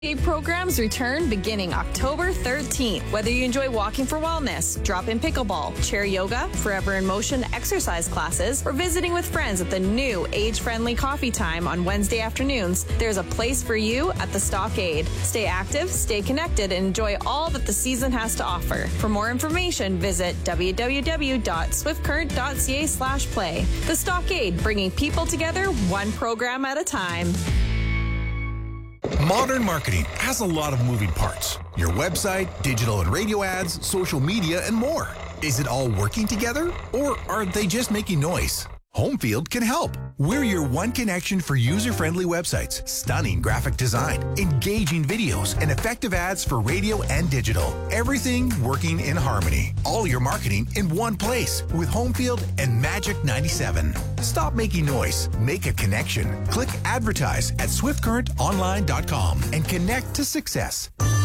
Programs return beginning October 13th. Whether you enjoy walking for wellness, drop-in pickleball, chair yoga, forever in motion exercise classes, or visiting with friends at the new age-friendly coffee time on Wednesday afternoons, there's a place for you at the Stockade. Stay active, stay connected, and enjoy all that the season has to offer. For more information, visit www.swiftcurrent.ca/play. The Stockade, bringing people together one program at a time. Modern marketing has a lot of moving parts. Your website, digital and radio ads, social media, and more. Is it all working together, or are they just making noise? Homefield can help. We're your one connection for user-friendly websites, stunning graphic design, engaging videos, and effective ads for radio and digital. Everything working in harmony. All your marketing in one place with Homefield and Magic 97. Stop making noise. Make a connection. Click advertise at swiftcurrentonline.com and connect to success.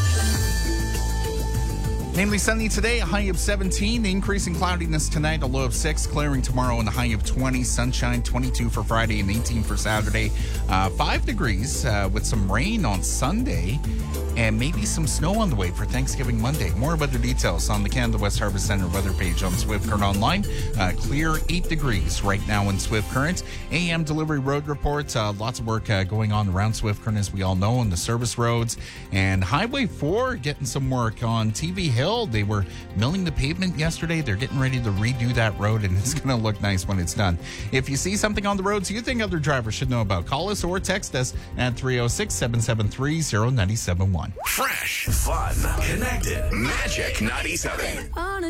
Mainly sunny today, a high of 17. Increasing cloudiness tonight, a low of 6. Clearing tomorrow and a high of 20. Sunshine, 22 for Friday and 18 for Saturday. 5 degrees with some rain on Sunday. And maybe some snow on the way for Thanksgiving Monday. More weather details on the Canada West Harvest Center weather page on Swift Current Online. Clear 8 degrees right now in Swift Current. AM delivery road report. Lots of work going on around Swift Current, as we all know, on the service roads. And Highway 4 getting some work on TV Hill. They were milling the pavement yesterday. They're getting ready to redo that road, and it's going to look nice when it's done. If you see something on the roads you think other drivers should know about, call us or text us at 306-773-0971. Fresh, fun, connected. Magic 97.